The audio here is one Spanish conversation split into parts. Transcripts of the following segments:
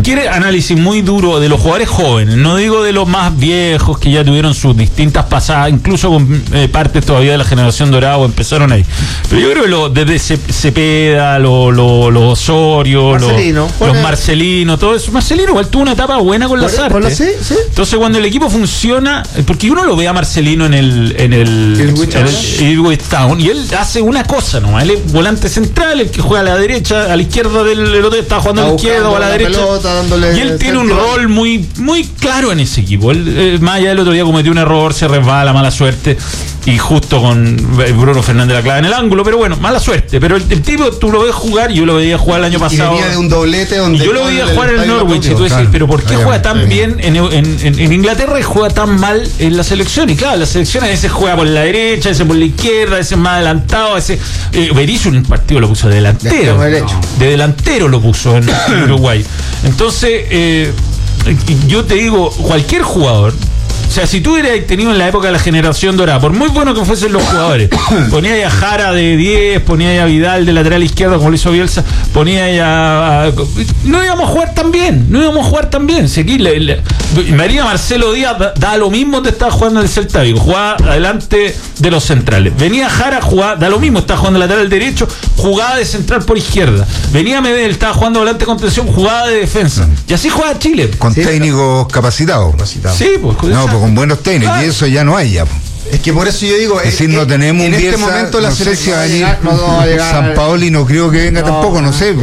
quieres análisis muy duro de los jugadores jóvenes, no digo de los más viejos que ya tuvieron sus distintas pasadas, incluso con partes todavía de la generación dorada o empezaron ahí, pero yo creo que desde Cepeda, los Osorio, Marcelino, los Marcelino, todo eso. Marcelino igual tuvo una etapa buena con las artes. Sí. Entonces cuando el equipo funciona, porque uno lo ve a Marcelino en el Ipswich Town y él hace una cosa nomás, él es volante central, el que juega a la derecha, a la izquierda del otro está jugando a la izquierda o a la derecha pelota, y él tiene un rol muy, muy claro en ese equipo. Él, más allá del otro día cometió un error, se resbala, mala suerte, y justo con Bruno Fernández la clava en el ángulo, pero bueno, mala suerte. Pero el tipo, tú lo ves jugar, yo lo veía jugar el año pasado. Y venía de un doblete donde yo lo veía jugar en el Norwich, y tú decís, pero ¿por qué juega tan bien en Inglaterra y juega tan mal en la selección? Y claro, la selección a veces juega por la derecha, a veces por la izquierda, a veces más adelantado, a veces Berizzo en un partido lo puso de delantero. De delantero lo puso en Uruguay. Entonces, yo te digo, cualquier jugador, o sea, si tú hubieras tenido en la época de la generación dorada, por muy bueno que fuesen los jugadores, ponía a Jara de 10, ponía a Vidal de lateral izquierdo como lo hizo Bielsa, ponía a no íbamos a jugar tan bien. Si aquí María Marcelo Díaz da lo mismo que estaba jugando en el Celta Vigo, jugaba adelante de los centrales. Venía Jara, jugaba, da lo mismo, estaba jugando lateral derecho, jugaba de central por izquierda. Venía Medel, estaba jugando volante de contención, jugaba de defensa. Y así juega Chile. Con técnicos capacitados. Sí, pues con buenos técnicos, claro. Y eso ya no hay ya. Es que por eso yo digo, es decir, no tenemos en un este momento la selección va a llegar. San Paoli no creo que venga tampoco, no sé.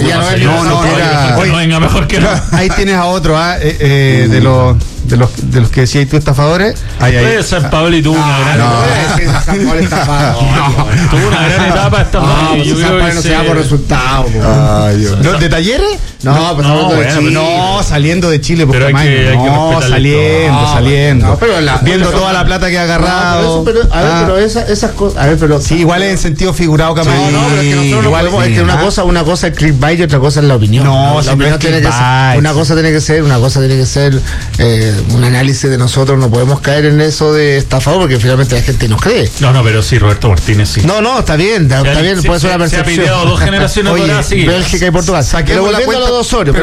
No venga mejor que no. Ahí tienes a otro, de los que decías tú, estafadores. San Paoli tuvo una gran etapa. San Paoli no se da por resultado. ¿De Talleres? No, saliendo de Chile, pero saliendo. Viendo toda la plata que ha agarrado. Pero esas cosas. Sí, igual en sentido figurado, pero es que una cosa es clickbait y otra cosa es la opinión. La opinión tiene que ser. Una cosa tiene que ser un análisis de nosotros. No podemos caer en eso de estafador porque finalmente la gente nos cree. No, pero sí, Roberto Martínez sí. No, está bien, puede ser una percepción. Se ha pillado 2 generaciones doradas, sí. Bélgica y Portugal. Pero volviendo a los dos Osorio.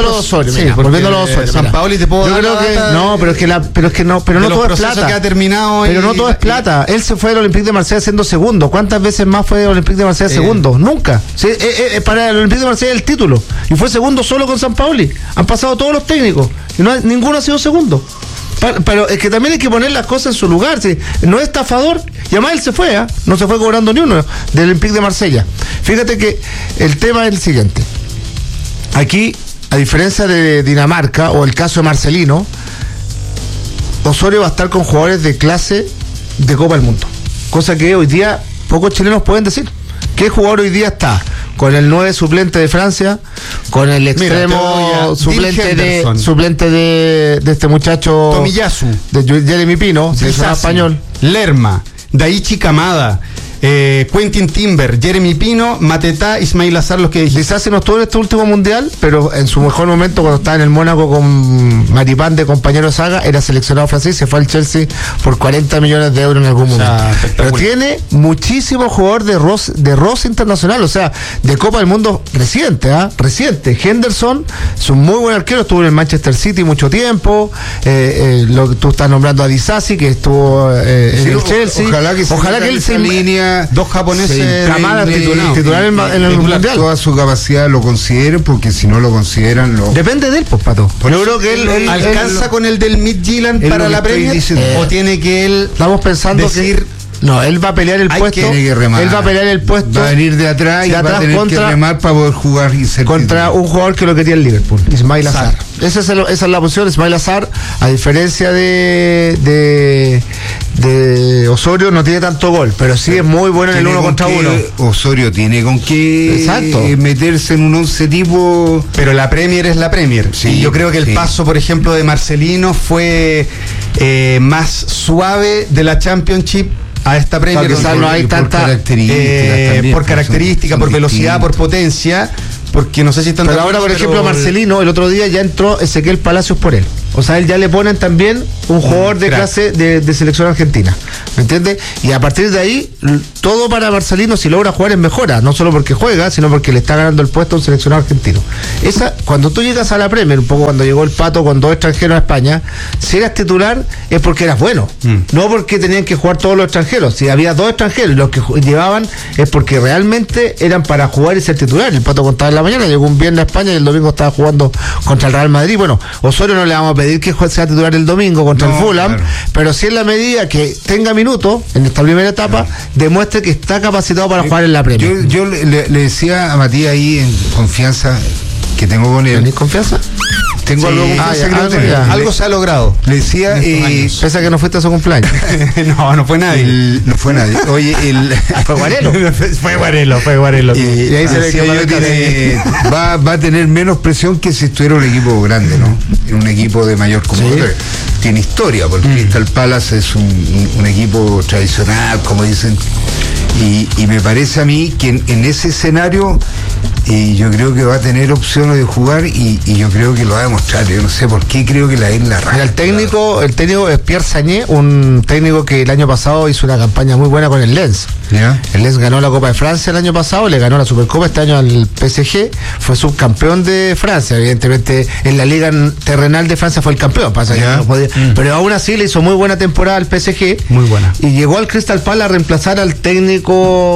San Paoli te puedo dar la data. No, pero no todo es plata. Que ha terminado pero no todo es plata. Él se fue al Olympique de Marsella siendo segundo. ¿Cuántas veces más fue al Olympique de Marsella segundo? Nunca. Para el Olympique de Marsella el título. Y fue segundo solo con San Paoli. Han pasado todos los técnicos. Y ninguno ha sido segundo. Pero es que también hay que poner las cosas en su lugar. ¿Sí? No es estafador. Y además él se fue, no se fue cobrando ni uno del Olympique de Marsella. Fíjate que el tema es el siguiente. Aquí, a diferencia de Dinamarca o el caso de Marcelino, Osorio va a estar con jugadores de clase de Copa del Mundo. Cosa que hoy día pocos chilenos pueden decir. ¿Qué jugador hoy día está? Con el 9 suplente de Francia, con el extremo suplente de este muchacho Tomiyasu, de Jeremy Pino, de español, Lerma, Daichi Kamada, Quentin Timber, Jeremy Pino, Matetá, Ismail Azar, los que dijiste. Quizás se nos tuvo en este último mundial, pero en su mejor momento cuando estaba en el Mónaco con Maripán de compañero de saga, era seleccionado francés, se fue al Chelsea por 40 millones de euros en algún momento. Pero tiene muchísimo jugador de roce internacional, o sea, de Copa del Mundo reciente. Henderson es un muy buen arquero, estuvo en el Manchester City mucho tiempo. Tú estás nombrando a Disasi, que estuvo en el Chelsea. Ojalá que él se línea. 2 japoneses titular en el mundial. Toda su capacidad lo consideren, porque si no lo consideran depende de él, pues, Pato. Yo creo que él alcanza con el del Midtjylland para la Premier, o tiene que él estamos pensando decir no, él va a pelear el puesto. Él va a pelear el puesto. Va a venir de atrás y va a tener que remar para poder jugar y ser contra un jugador que lo quería el Liverpool, Ismail Azar. Esa es la posición. Ismail Azar, a diferencia de Osorio, no tiene tanto gol, pero sí es muy bueno en el 1 contra 1. Osorio tiene con qué meterse en un 11 tipo. Pero la Premier es la Premier. Sí, y yo creo que el paso, por ejemplo, de Marcelino fue más suave de la Championship a esta Premier, quizás no hay tanta por característica, por velocidad, por potencia, porque no sé si están. Pero ahora, por ejemplo, Marcelino, el otro día ya entró Ezequiel Palacios por él. O sea, él ya le ponen también un jugador de clase de selección argentina. ¿Me entiendes? Y a partir de ahí, todo para Marcelino, si logra jugar, es mejora. No solo porque juega, sino porque le está ganando el puesto a un seleccionado argentino. Cuando tú llegas a la Premier, un poco cuando llegó el Pato con 2 extranjeros a España, si eras titular es porque eras bueno. No porque tenían que jugar todos los extranjeros. Si había 2 extranjeros, los que llevaban es porque realmente eran para jugar y ser titular. El Pato contaba en la mañana, llegó un viernes a España y el domingo estaba jugando contra el Real Madrid. Bueno, Osorio no le vamos a pedir que sea titular el domingo contra el Fulham, pero sí en la medida que tenga minutos en esta primera etapa, demuestre que está capacitado para jugar en la Premier. Yo le decía a Matías ahí en confianza que tengo con él. ¿Tenés confianza? Tengo algo de confianza. Algo se ha logrado. Le decía, pese a que no fuiste a su cumpleaños. No fue nadie. No fue nadie. Oye, fue Guarelo. Fue Guarelo. Y ahí se le que va a tener menos presión que si estuviera un equipo grande, ¿no? En un equipo de mayor convocatoria. Tiene historia, porque Crystal Palace es un equipo tradicional, como dicen. Y me parece a mí que en ese escenario yo creo que va a tener opciones de jugar y yo creo que lo va a demostrar. Yo no sé por qué creo que la raja. El técnico es Pierre Sagné, un técnico que el año pasado hizo una campaña muy buena con el Lens. ¿Ya? El Lens ganó la Copa de Francia el año pasado, le ganó la Supercopa este año al PSG, fue subcampeón de Francia. Evidentemente en la liga terrenal de Francia fue el campeón, pasa que no podía, pero aún así le hizo muy buena temporada al PSG. Muy buena. Y llegó al Crystal Palace a reemplazar al técnico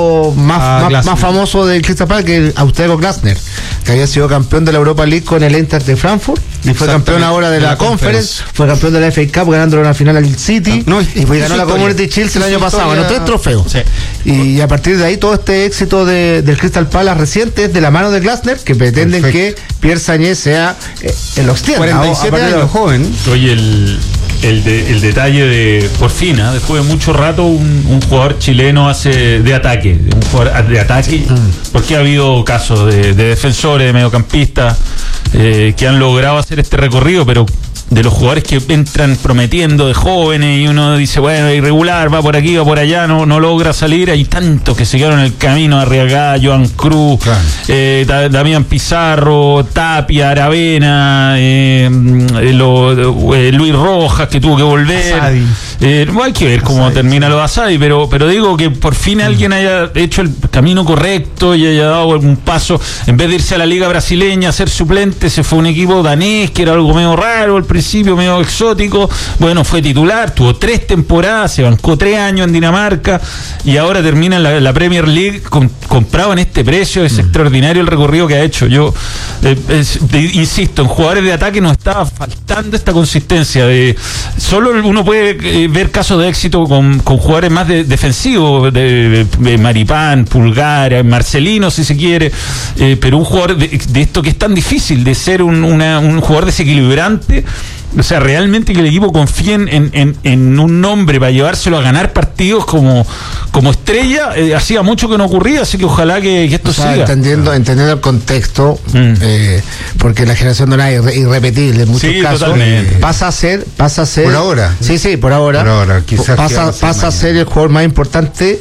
más famoso del Crystal Palace, que es el austríaco Glasner, que había sido campeón de la Europa League con el Eintracht de Frankfurt y fue campeón ahora de la Conference, fue campeón de la FA Cup ganándole una final al City y ganó la Community Shield el año pasado, ganó 3 trofeos. Sí. Y a partir de ahí todo este éxito del Crystal Palace reciente es de la mano de Glasner, que pretenden que Pierre Sagné sea el extienda. 47 años, joven. Oye, el detalle de Porfina, después de mucho rato un jugador chileno hace de ataque, porque ha habido casos de defensores, de mediocampistas que han logrado hacer este recorrido, pero de los jugadores que entran prometiendo de jóvenes y uno dice, bueno, irregular, va por aquí, va por allá, no logra salir. Hay tantos que se quedaron en el camino: Arriagada, Joan Cruz, Damián Pizarro, Tapia, Aravena, Luis Rojas, que tuvo que volver. Hay que ver cómo termina lo de Asadi, pero digo que por fin alguien haya hecho el camino correcto y haya dado un paso. En vez de irse a la liga brasileña a ser suplente, se fue a un equipo danés, que era algo medio raro al principio, medio exótico. Bueno, fue titular, tuvo 3 temporadas, se bancó 3 años en Dinamarca y ahora termina en la Premier League comprado en este precio. Es extraordinario el recorrido que ha hecho. Yo insisto, en jugadores de ataque nos estaba faltando esta consistencia. Solo uno puede ver casos de éxito con jugadores más defensivos, de Maripán, Pulgar, Marcelino, si se quiere, pero un jugador de esto que es tan difícil, de ser un jugador desequilibrante. O sea, realmente que el equipo confíe en un nombre para llevárselo a ganar partidos como estrella, hacía mucho que no ocurría, así que ojalá que esto siga. Entendiendo el contexto, porque la generación dorada es irrepetible en muchos casos. Pasa a ser por ahora. Sí, por ahora quizás pasa a ser el jugador más importante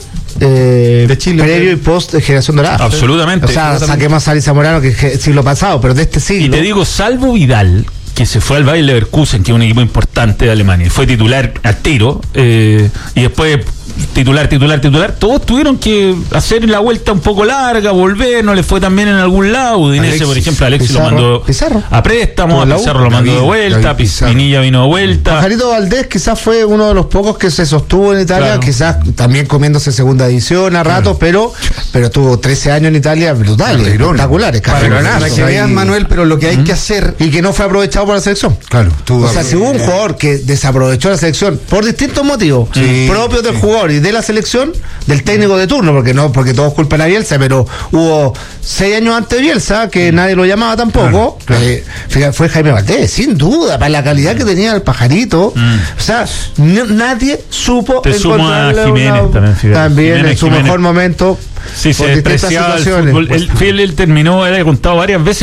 de Chile, previo y post de generación dorada. Absolutamente. O sea, saquemos a Zamorano, que es el siglo pasado, pero de este siglo. Y te digo, salvo Vidal, que se fue al Bayer Leverkusen, que es un equipo importante de Alemania, fue titular al tiro, y después titular, todos tuvieron que hacer la vuelta un poco larga, volver, no le fue tan bien en algún lado. Udinese, por ejemplo, Alexis lo mandó a préstamo, a Pizarro lo mandó de vuelta, Pinilla vino de vuelta. Pajarito Valdés quizás fue uno de los pocos que se sostuvo en Italia, quizás también comiéndose segunda división a ratos, pero tuvo 13 años en Italia brutales, espectaculares. Para que vean, Manuel, pero lo que hay que hacer, y que no fue aprovechado por la selección. O sea, si hubo un jugador que desaprovechó la selección por distintos motivos propios del jugador y de la selección, del técnico de turno, porque todos culpan a Bielsa, pero hubo 6 años antes de Bielsa que nadie lo llamaba tampoco. Fue Jaime Valdés, sin duda, para la calidad que tenía el Pajarito. O sea, nadie supo encontrarle también en su mejor momento. Sí, se despreciaba el fútbol. Él terminó, he contado varias veces que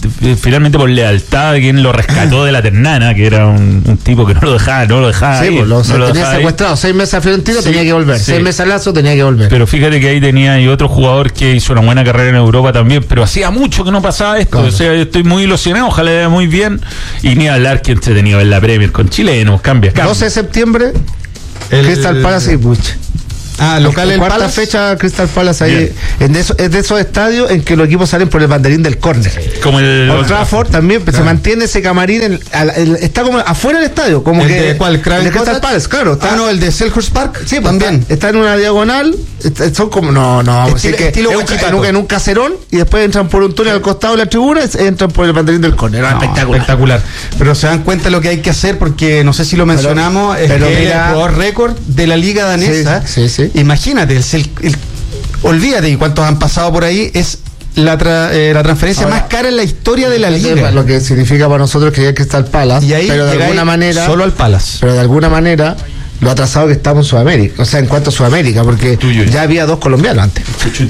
finalmente por lealtad de quien lo rescató de la ternana, que era un tipo que no lo dejaba sí, ir, pues, tenía secuestrado 6 meses a Fiorentino, sí, tenía que volver, 6 meses a Lazo, tenía que volver. Pero fíjate que ahí tenía y otro jugador que hizo una buena carrera en Europa también, pero hacía mucho que no pasaba esto, claro. O sea, yo estoy muy ilusionado, ojalá le vaya muy bien, y ni hablar que entretenido en la Premier con chilenos, cambia. 12 de septiembre, Crystal Palace y Puch. Local el cuarta Palace. Fecha Crystal Palace ahí. Es de esos estadios en que los equipos salen por el banderín del córner. Como el Old Trafford también, pero se mantiene ese camarín está como afuera del estadio, como ¿El que de cuál? el de Crystal Palace, claro. El de Selhurst Park. Sí, también. Está en una diagonal, son como estilo en un caserón, y después entran por un túnel al costado de la tribuna y entran por el banderín del córner. Espectacular. Pero se dan cuenta lo que hay que hacer, porque no sé si lo mencionamos, pero es que el jugador récord de la liga danesa. Sí. Imagínate, olvídate, y cuántos han pasado por ahí, es la transferencia más cara en la historia de la liga. Lo que significa para nosotros que hay que estar al Palace, y ahí pero de alguna manera solo al Palace. Pero de alguna manera lo atrasado que estamos en Sudamérica, o sea, en cuanto a Sudamérica, porque ya había 2 colombianos antes.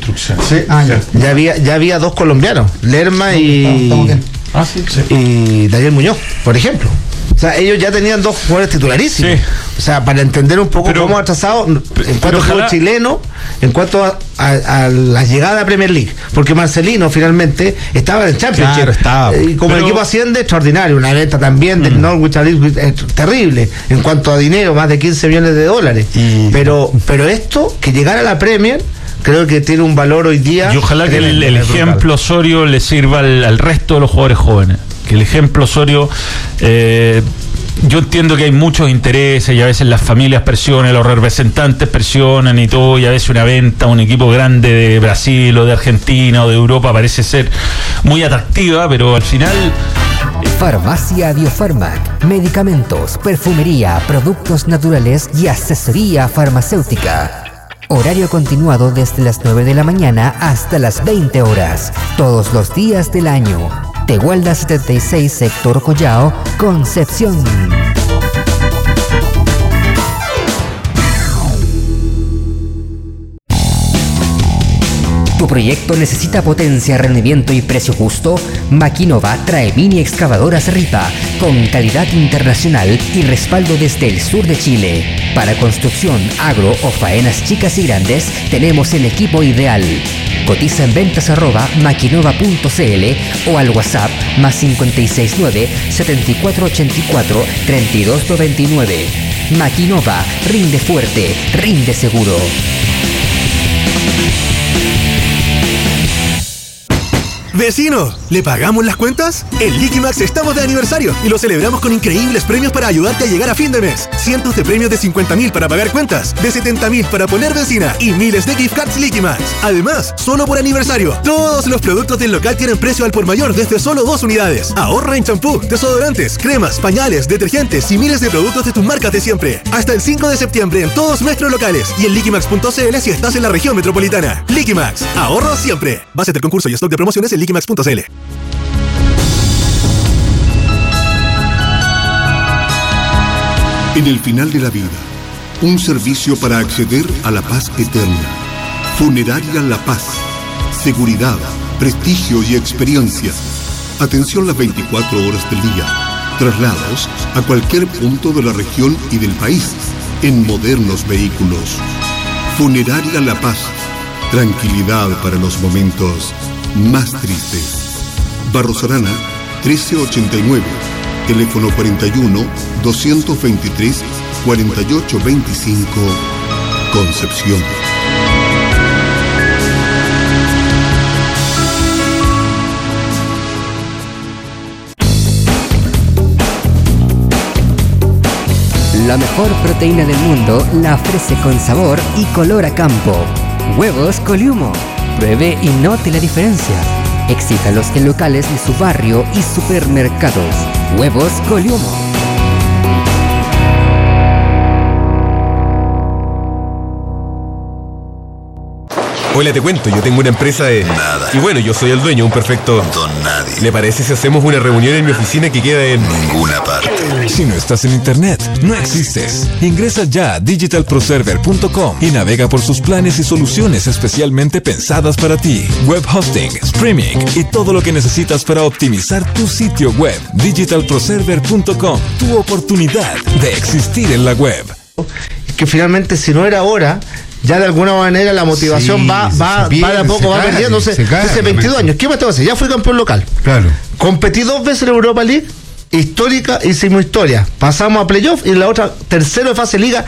Ya había 2 colombianos, Lerma y Daniel Muñoz, por ejemplo. O sea, ellos ya tenían 2 jugadores titularísimos. Sí. O sea, para entender un poco cómo ha atrasado en cuanto a juego chileno, en cuanto a la llegada a Premier League. Porque Marcelino finalmente estaba en Championship. Claro, y como el equipo asciende, extraordinario. Una venta también del Norwich terrible. En cuanto a dinero, más de 15 millones de dólares. Pero esto, que llegara a la Premier, creo que tiene un valor hoy día. Y ojalá que el ejemplo Osorio le sirva al resto de los jugadores jóvenes. Que el ejemplo Osorio, yo entiendo que hay muchos intereses y a veces las familias presionan, los representantes presionan y todo, y a veces una venta a un equipo grande de Brasil o de Argentina o de Europa parece ser muy atractiva, pero al final... Farmacia Biofarmac, medicamentos, perfumería, productos naturales y asesoría farmacéutica. Horario continuado desde las 9 de la mañana hasta las 20 horas, todos los días del año. Tegualda 76, sector Collao, Concepción. ¿Tu proyecto necesita potencia, rendimiento y precio justo? Maquinova trae mini excavadoras Ripa con calidad internacional y respaldo desde el sur de Chile. Para construcción, agro o faenas chicas y grandes, tenemos el equipo ideal. Cotiza en ventas@maquinova.cl o al WhatsApp +569 7484 3299. Maquinova, rinde fuerte, rinde seguro. ¡Vecino! ¿Le pagamos las cuentas? En Liquimax estamos de aniversario y lo celebramos con increíbles premios para ayudarte a llegar a fin de mes. Cientos de premios de 50.000 para pagar cuentas, de 70.000 para poner benzina y miles de gift cards Liquimax. Además, solo por aniversario, todos los productos del local tienen precio al por mayor desde solo 2 unidades. Ahorra en champú, desodorantes, cremas, pañales, detergentes y miles de productos de tus marcas de siempre. Hasta el 5 de septiembre en todos nuestros locales y en liquimax.cl si estás en la región metropolitana. Liquimax, ahorro siempre. Base del concurso y stock de promociones en liquimax.cl. En el final de la vida, un servicio para acceder a la paz eterna. Funeraria La Paz. Seguridad, prestigio y experiencia. Atención las 24 horas del día. Traslados a cualquier punto de la región y del país en modernos vehículos. Funeraria La Paz. Tranquilidad para los momentos más tristes. Barros Arana, 1389. Teléfono 41-223-4825, Concepción. La mejor proteína del mundo la ofrece con sabor y color a campo. Huevos Coliumo. Pruebe y note la diferencia. Exíjalos en locales de su barrio y supermercados. Huevos Coliumo. Hola, te cuento, yo tengo una empresa de... Nada. Y bueno, yo soy el dueño, un perfecto... Don nadie. ¿Le parece si hacemos una reunión en mi oficina que queda en... Ninguna parte. Si no estás en internet, no existes. Ingresa ya a digitalproserver.com y navega por sus planes y soluciones especialmente pensadas para ti. Web hosting, streaming y todo lo que necesitas para optimizar tu sitio web. Digitalproserver.com, tu oportunidad de existir en la web. Que finalmente, si no era ahora, ya de alguna manera la motivación va de a poco, va perdiéndose. Hace 22 años, ¿qué más te va a hacer? Ya fui campeón local. Claro. Competí 2 veces en la Europa League, histórica, hicimos historia. Pasamos a playoff y en la otra, tercero de fase liga,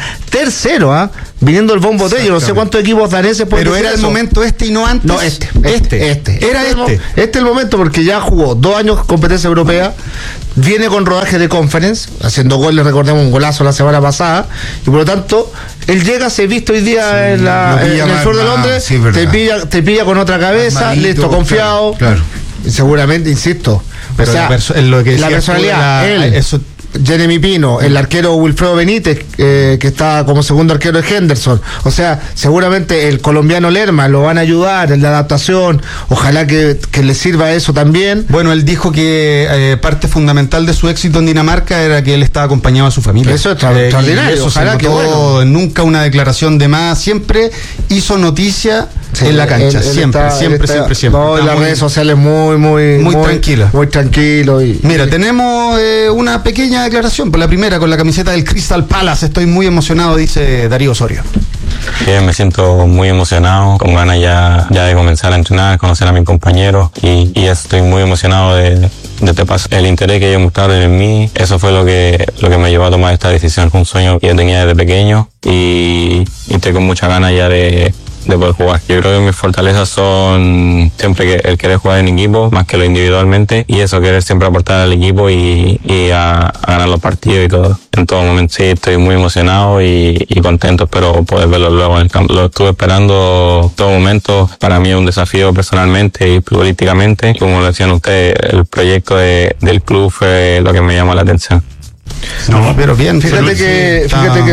viniendo el bombo de ellos. No sé cuántos equipos daneses pueden. Pero era el momento y no antes. No, este. Era este. Este es el momento porque ya jugó 2 años competencia europea, viene con rodaje de conference, haciendo goles, recordemos un golazo la semana pasada, y por lo tanto, él llega, se viste hoy día en el sur de Londres, te pilla con otra cabeza, malito, listo, confiado. Claro. Y seguramente, insisto, pero lo que la personalidad, Jeremy Pino, el arquero Wilfredo Benítez, que está como segundo arquero de Henderson. O sea, seguramente el colombiano Lerma lo van a ayudar en la adaptación. Ojalá que le sirva eso también. Bueno, él dijo que parte fundamental de su éxito en Dinamarca era que él estaba acompañado de su familia. Eso es extraordinario. Eso ojalá que bueno. Nunca una declaración de más. Siempre hizo noticia en la cancha. Siempre. No, en las redes sociales muy tranquila. Muy tranquilo. Mira, tenemos una pequeña declaración, por la primera con la camiseta del Crystal Palace. Estoy muy emocionado, dice Darío Osorio. Bien, me siento muy emocionado, con ganas ya de comenzar a entrenar, conocer a mis compañeros y estoy muy emocionado de este paso. El interés que ellos mostraron en mí, eso fue lo que me llevó a tomar esta decisión. Fue un sueño que yo tenía desde pequeño y estoy con muchas ganas ya de poder jugar. Yo creo que mis fortalezas son siempre el querer jugar en equipo más que lo individualmente, y eso, querer siempre aportar al equipo y a ganar los partidos y todo. En todo momento sí, estoy muy emocionado y contento, espero poder verlo luego en el campo. Lo estuve esperando todo momento. Para mí es un desafío personalmente y futbolísticamente. Como lo decían ustedes, el proyecto del club fue lo que me llamó la atención. No, pero bien. Fíjate que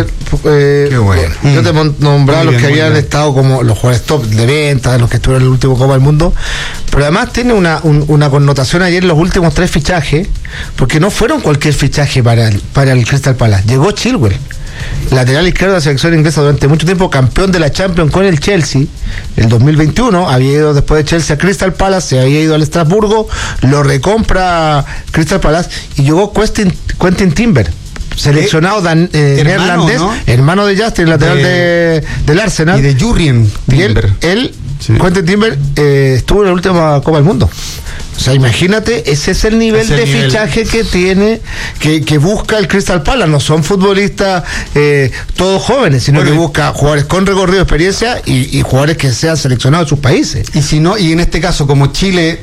qué bueno. Yo te nombraba los que habían estado como los jugadores top de venta, los que estuvieron en el último Copa del Mundo, pero además tiene una connotación ayer los últimos 3 fichajes, porque no fueron cualquier fichaje para el Crystal Palace. Llegó Chilwell, lateral izquierdo de la selección inglesa durante mucho tiempo, campeón de la Champions con el Chelsea, el 2021, había ido después de Chelsea a Crystal Palace, se había ido al Estrasburgo, lo recompra Crystal Palace y llegó Quentin Timber, seleccionado neerlandés, ¿no? Hermano de Justin, lateral del Arsenal. Y de Jurrien Timber. Sí. Quentin Timber estuvo en la última Copa del Mundo. O sea, imagínate, ese es el nivel de fichaje que tiene, que busca el Crystal Palace. No son futbolistas todos jóvenes, sino que busca jugadores con recorrido, experiencia y jugadores que sean seleccionados de sus países. Y si no, y en este caso, como Chile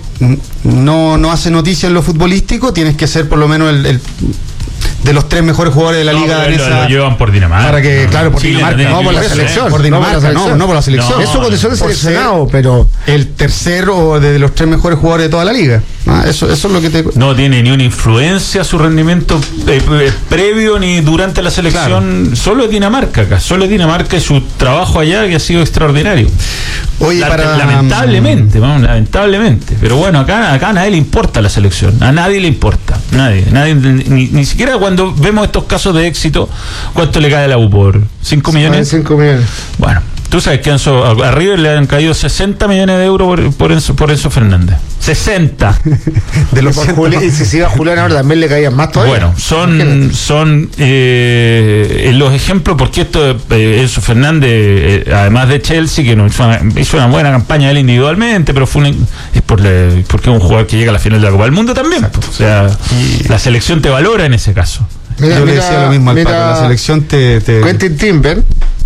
no hace noticia en lo futbolístico, tienes que ser por lo menos el de los 3 mejores jugadores de la liga danesa. Lo llevan por Dinamarca. Para que, claro, por Chile, Dinamarca. No por la selección. Por Dinamarca, no por la selección. Es su condición de seleccionado, pero el tercero de los 3 mejores jugadores de toda la liga. Eso es lo que te... No tiene ni una influencia su rendimiento previo ni durante la selección. Claro. Solo es Dinamarca acá. Solo es Dinamarca y su trabajo allá que ha sido extraordinario. Oye, lamentablemente. Pero bueno, acá a nadie le importa la selección. A nadie le importa. Nadie ni siquiera cuando vemos estos casos de éxito, ¿cuánto le cae a la U? ¿Por 5 millones? 5 millones. Bueno, tú sabes que a River le han caído 60 millones de euros por Enzo Fernández. 60. De los y si se iba Julián ahora también le caían más todavía. Bueno, son los ejemplos, porque esto Enzo Fernández, además de Chelsea, que hizo una buena campaña él individualmente, pero es porque es un jugador que llega a la final de la Copa del Mundo también. O sea, la selección te valora en ese caso. Yo le decía lo mismo al Paco, la selección te... Quentin Timber,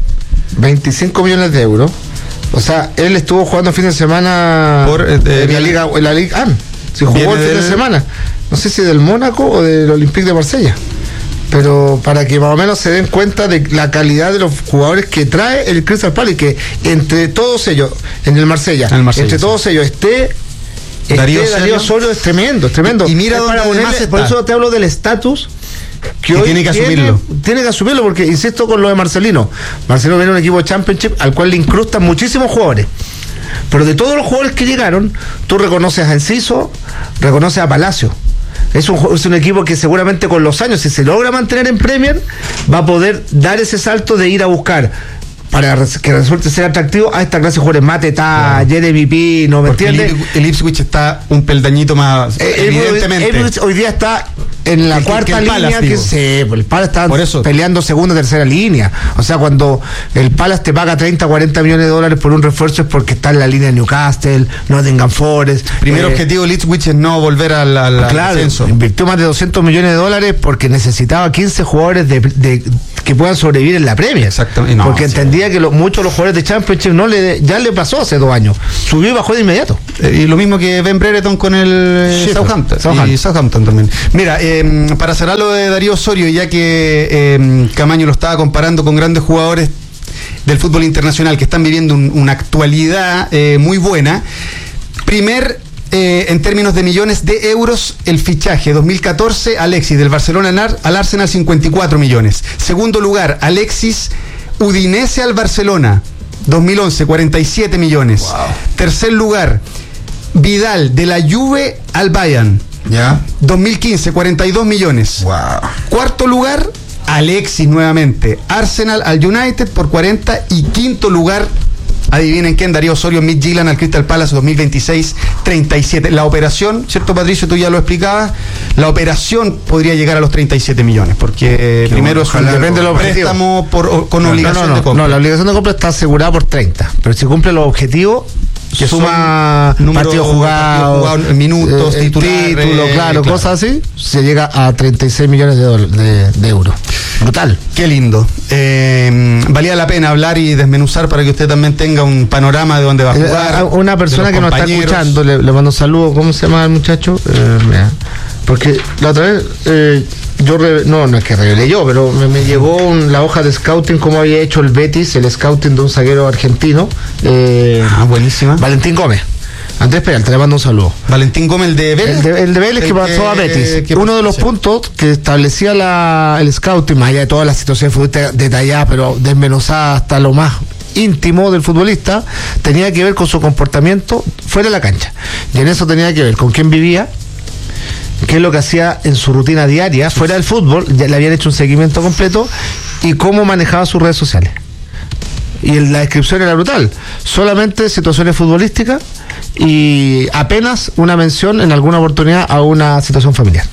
25 millones de euros. O sea, él estuvo jugando el fin de semana en la Liga si jugó el fin de semana. No sé si del Mónaco o del Olympique de Marsella. Pero para que más o menos se den cuenta de la calidad de los jugadores que trae el Crystal Palace, y que entre todos ellos, en el Marsella, entre todos ellos esté Darío Osorio, es tremendo. Y mira dónde además está. Por eso te hablo del estatus que hoy tiene que asumirlo. Tiene que asumirlo, porque insisto con lo de Marcelino. Marcelino viene a un equipo de Championship al cual le incrustan muchísimos jugadores. Pero de todos los jugadores que llegaron, tú reconoces a Enciso, reconoces a Palacio. Es un equipo que seguramente con los años, si se logra mantener en Premier, va a poder dar ese salto de ir a buscar, para que resulte ser atractivo, a esta clase de jugadores, Mateta, Jeremy Pino, ¿me entiendes? El Ipswich está un peldañito más, evidentemente. Hoy día está en la cuarta línea, el Palace está peleando segunda, tercera línea. O sea, cuando el Palace te paga 30, 40 millones de dólares por un refuerzo es porque está en la línea de Newcastle, Nottingham Forest. Primer objetivo del Ipswich es no volver al ascenso. Invirtió más de 200 millones de dólares porque necesitaba 15 jugadores que puedan sobrevivir en la Premier. Exactamente. Porque entendía que muchos de los jugadores de Championship ya le pasó hace 2 años. Subió y bajó de inmediato. Y lo mismo que Ben Brereton con el Southampton. Y Southampton también. Mira, para cerrar lo de Darío Osorio, ya que Camaño lo estaba comparando con grandes jugadores del fútbol internacional que están viviendo una actualidad muy buena. En términos de millones de euros, el fichaje 2014, Alexis del Barcelona al Arsenal, 54 millones. Segundo lugar, Alexis Udinese al Barcelona, 2011, 47 millones. Wow. Tercer lugar, Vidal de la Juve al Bayern, 2015, 42 millones. Wow. Cuarto lugar, Alexis nuevamente, Arsenal al United por 40. Y quinto lugar, adivinen quién, Darío Osorio, Midtjylland al Crystal Palace, 2026, 37. La operación, ¿cierto, Patricio? Tú ya lo explicabas. La operación podría llegar a los 37 millones, porque primero es un préstamo con obligación de compra. No, la obligación de compra está asegurada por 30, pero si cumple los objetivos, que suma partidos jugados, minutos, título, claro, cosas así, se llega a 36 millones de euros. Brutal. Qué lindo. Valía la pena hablar y desmenuzar para que usted también tenga un panorama de dónde va a jugar. Una persona que nos está escuchando, le mando un saludo. ¿Cómo se llama el muchacho? Porque la otra vez no es que revelé yo, pero me llegó la hoja de scouting, cómo había hecho el Betis, el scouting de un zaguero argentino. Buenísima. Valentín Gómez. Andrés Peralta, le mando un saludo. Valentín Gómez, el de Vélez. El de Vélez que pasó a Betis. Uno de los puntos que establecía el scouting, más allá de todas las situaciones futbolistas detalladas, pero desmenuzadas hasta lo más íntimo del futbolista, tenía que ver con su comportamiento fuera de la cancha. Y en eso tenía que ver con quién vivía, qué es lo que hacía en su rutina diaria, fuera del fútbol, ya le habían hecho un seguimiento completo, y cómo manejaba sus redes sociales. Y la descripción era brutal. Solamente situaciones futbolísticas y apenas una mención en alguna oportunidad a una situación familiar.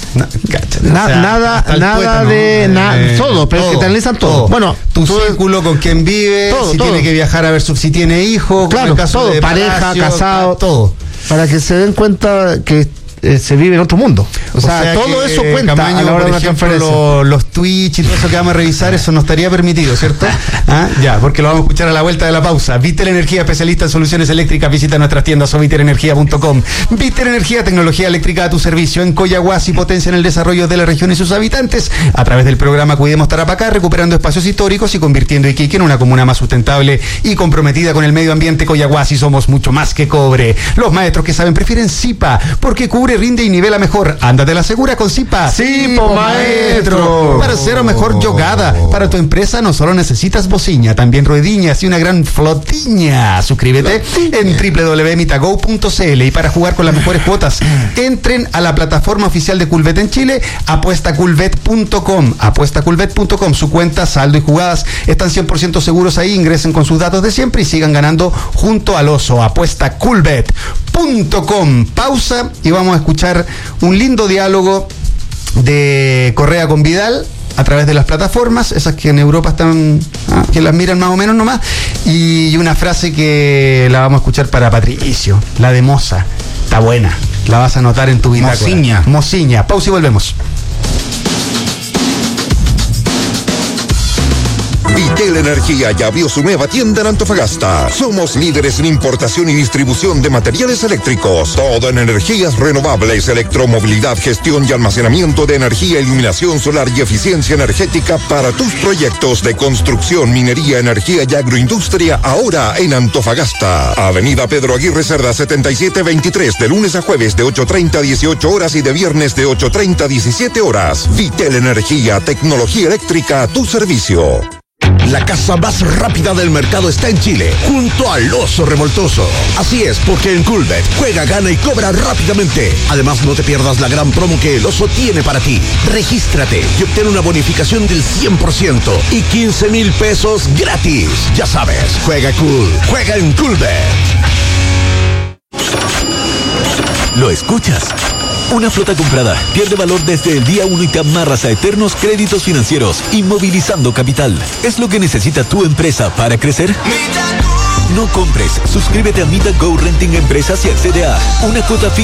Todo, pero que te analizan todo. Bueno, tu círculo, con quién vive, si tiene que viajar a ver si tiene hijos, claro, todo, pareja, casado, todo. Para que se den cuenta que se vive en otro mundo. O sea todo eso cuenta. Camaño, a la hora de una transferencia. Los Twitch y todo eso que vamos a revisar, eso no estaría permitido, ¿cierto? Porque lo vamos a escuchar a la vuelta de la pausa. Vitel Energía, especialista en soluciones eléctricas. Visita nuestras tiendas o viterenergia.com. Vitel Energía, tecnología eléctrica a tu servicio. En Coyahuasi, potencia en el desarrollo de la región y sus habitantes a través del programa Cuidemos Tarapacá, recuperando espacios históricos y convirtiendo Iquique en una comuna más sustentable y comprometida con el medio ambiente. Coyahuasi, somos mucho más que cobre. Los maestros que saben prefieren Zipa, porque cubre, rinde y nivela mejor. Ándate la segura con Zipa. Zipo Maestro. Para ser o mejor yogada. Para tu empresa no solo necesitas bociña, también ruediñas y una gran flotiña. Suscríbete en www.mitago.cl. Y para jugar con las mejores cuotas, entren a la plataforma oficial de Culvet en Chile, apuestaculvet.com. Apuestaculvet.com. Su cuenta, saldo y jugadas están 100% seguros ahí. Ingresen con sus datos de siempre y sigan ganando junto al oso. Apuestaculvet.com. Pausa y vamos a escuchar un lindo diálogo de Correa con Vidal a través de las plataformas, esas que en Europa están, que las miran más o menos nomás, y una frase que la vamos a escuchar para Patricio, la de Moza. Está buena, la vas a anotar en tu bitácora. Mociña. Pausa y volvemos. Vitel Energía ya abrió su nueva tienda en Antofagasta. Somos líderes en importación y distribución de materiales eléctricos. Todo en energías renovables, electromovilidad, gestión y almacenamiento de energía, iluminación solar y eficiencia energética para tus proyectos de construcción, minería, energía y agroindustria, ahora en Antofagasta. Avenida Pedro Aguirre Cerda 7723, de lunes a jueves de 8:30 a 18 horas y de viernes de 8:30 a 17 horas. Vitel Energía, tecnología eléctrica a tu servicio. La casa más rápida del mercado está en Chile, junto al Oso Revoltoso. Así es, porque en Coolbet juega, gana y cobra rápidamente. Además, no te pierdas la gran promo que el Oso tiene para ti. Regístrate y obtén una bonificación del 100% y 15,000 pesos gratis. Ya sabes, juega cool, juega en Coolbet. ¿Lo escuchas? Una flota comprada pierde valor desde el día 1 y te amarras a eternos créditos financieros, inmovilizando capital. ¿Es lo que necesita tu empresa para crecer? No compres. Suscríbete a Mita Go Renting Empresas y accede a una cuota fija